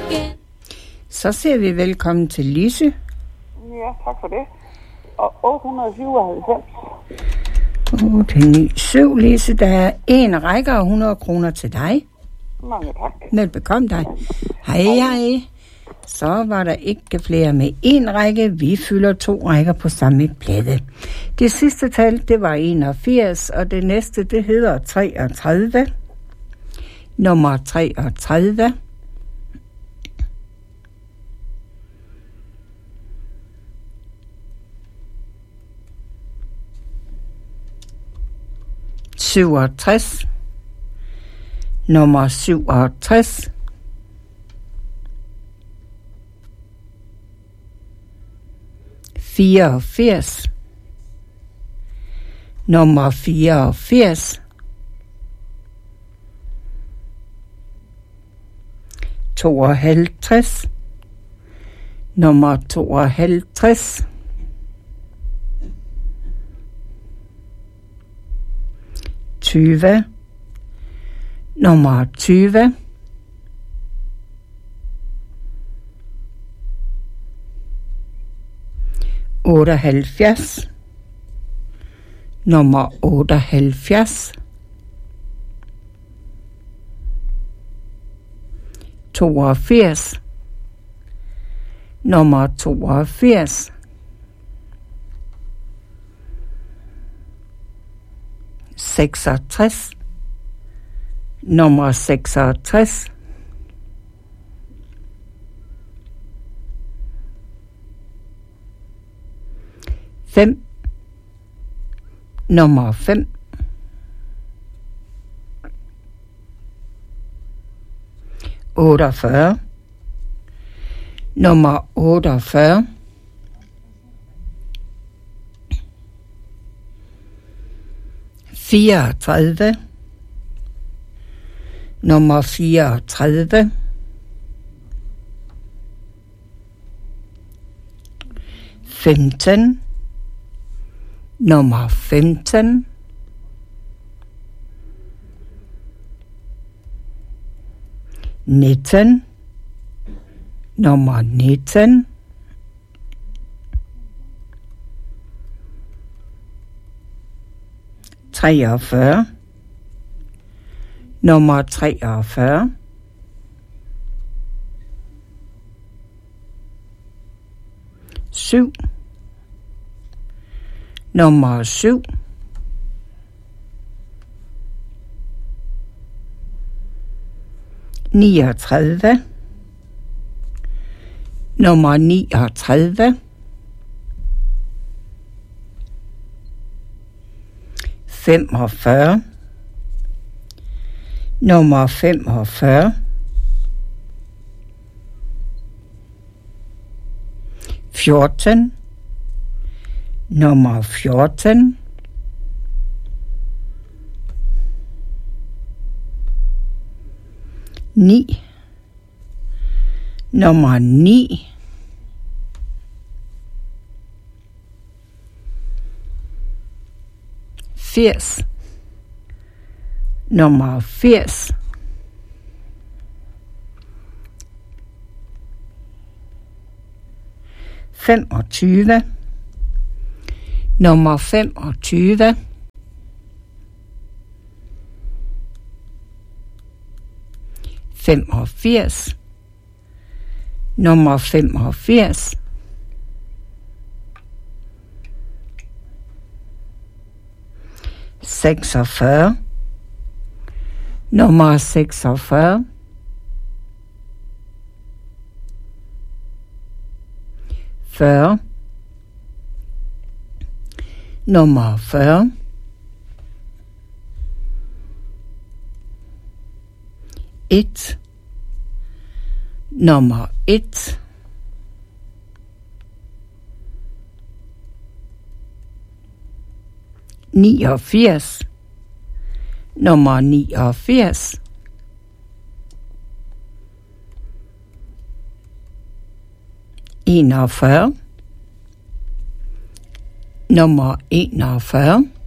Så siger vi velkommen til Lise. Ja, tak for det. Og 897. 897, Lise. Der er en række og 100 kroner til dig. Mange tak. Velbekomme dig. Hej. Så var der ikke flere med en række. Vi fylder 2 rækker på samme plade. Det sidste tal, det var 81, og det næste, det hedder 33. Nummer 33. Nummer 67. Nummer 84. 52. Nummer 52. 20. Nummer 20. 78. Nummer 78. 82. Nummer 82. 66. Nummer 66. 5. Nummer 5. 48. Nummer 48. 34. Nummer 34. 15. Nummer 15. 19. Nummer 19. 43. Nummer 43. 7. Nummer 7. 39. Nummer 39. 45. Nummer 45. 14. Nummer 14. 9. Nummer 9. 80. Nummer 80. 25. Nummer 25. 85. Nummer 85. 46. Nummer 46. 40. Nummer 40. 1. Nummer 1. 89. Nummer 89. 41. Nummer 41.